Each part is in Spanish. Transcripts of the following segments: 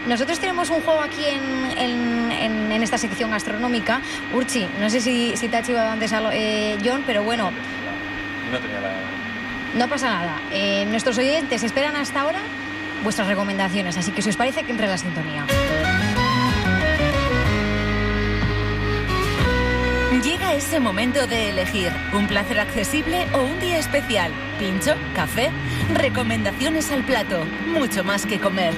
nosotros tenemos un juego aquí en esta sección gastronómica. Urchi, no sé si te ha chivado antes John, pero bueno. No tenía la... No pasa nada. Nuestros oyentes esperan hasta ahora vuestras recomendaciones, así que si os parece que entre la sintonía. Llega ese momento de elegir un placer accesible o un día especial. Pincho, café, recomendaciones al plato, mucho más que comer.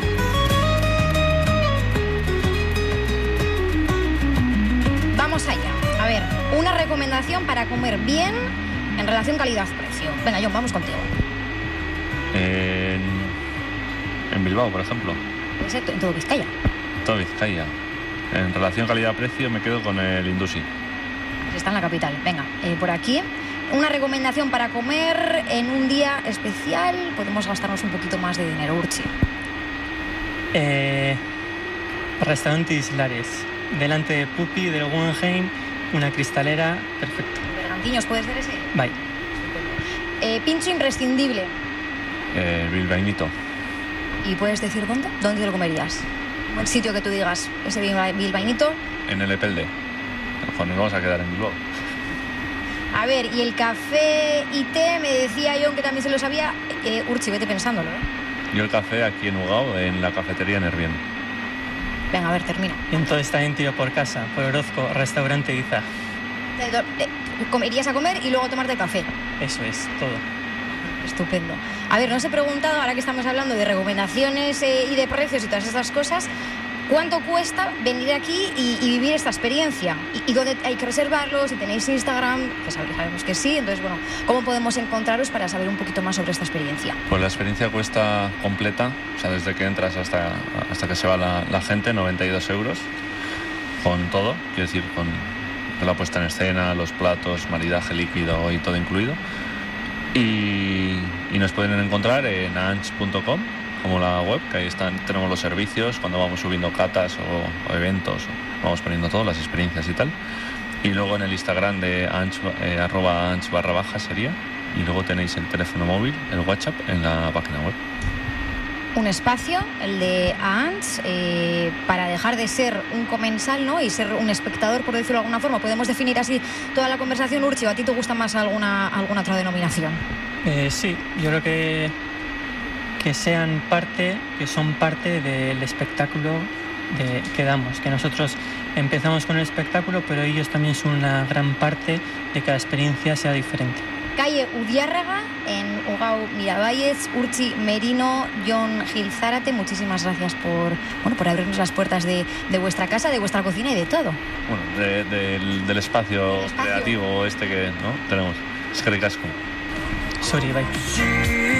Vamos allá. A ver, una recomendación para comer bien en relación calidad-precio. Venga, John, vamos contigo. En Bilbao, por ejemplo. Puede ser en todo Vizcaya. Todo Vizcaya. En relación calidad-precio me quedo con el Indusi. Pues está en la capital. Venga, por aquí. Una recomendación para comer en un día especial. Podemos gastarnos un poquito más de dinero, Urchi. Restaurante Islares. Delante de Pupi, del Guggenheim, una cristalera, perfecto. Bergantiños, ¿puede ser ese? Bye. Pincho imprescindible. Bilbainito. ¿Y puedes decir dónde? ¿Dónde te lo comerías? Un buen sitio que tú digas, ese bilbainito. En el Epelde. Mejor nos vamos a quedar en Bilbao. A ver, y el café y té, me decía John que también se lo sabía. Urchi, vete pensándolo, ¿eh? Yo el café aquí en Ugao, en la cafetería Nervien. Venga, a ver, termina. Y entonces también tiro por casa, por Orozco, restaurante Iza. Comerías a comer y luego tomarte café. Eso es, todo. Estupendo. A ver, nos he preguntado, ahora que estamos hablando de recomendaciones y de precios y todas estas cosas, ¿cuánto cuesta venir aquí y vivir esta experiencia? ¿Y dónde hay que reservarlo? Si tenéis Instagram, que sabemos que sí. Entonces, bueno, ¿cómo podemos encontraros para saber un poquito más sobre esta experiencia? Pues la experiencia cuesta completa, o sea, desde que entras hasta que se va la gente, 92 euros, con todo, quiero decir, con la puesta en escena, los platos, maridaje líquido y todo incluido. Y nos pueden encontrar en anch.com, como la web, que ahí tenemos los servicios, cuando vamos subiendo catas o eventos, vamos poniendo todo, las experiencias y tal. Y luego en el Instagram de anch, @anch_, sería. Y luego tenéis el teléfono móvil, el WhatsApp, en la página web. Un espacio, el de Ants, para dejar de ser un comensal, ¿no? Y ser un espectador, por decirlo de alguna forma. ¿Podemos definir así toda la conversación, Urchi? ¿O a ti te gusta más alguna otra denominación? Sí, yo creo que sean parte, que son parte del espectáculo que damos, que nosotros empezamos con el espectáculo, pero ellos también son una gran parte de que la experiencia sea diferente. Calle Udiárraga, en Ugao Miravalles. Urchi Merino, John Gil Zárate, muchísimas gracias por abrirnos las puertas de vuestra casa, de vuestra cocina y de todo. Bueno, del espacio creativo que, ¿no?, tenemos. Es que ricasco. Sorry, bye.